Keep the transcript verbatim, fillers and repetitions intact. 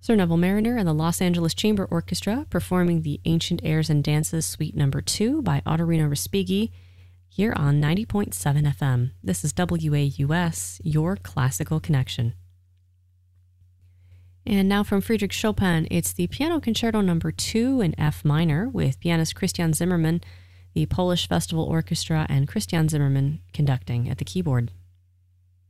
Sir Neville Mariner and the Los Angeles Chamber Orchestra performing the Ancient Airs and Dances Suite Number two by Ottorino Respighi here on ninety point seven F M. This is W A U S, your classical connection. And now from Friedrich Chopin, it's the Piano Concerto Number two in F minor with pianist Christian Zimmermann, the Polish Festival Orchestra, and Christian Zimmermann conducting at the keyboard.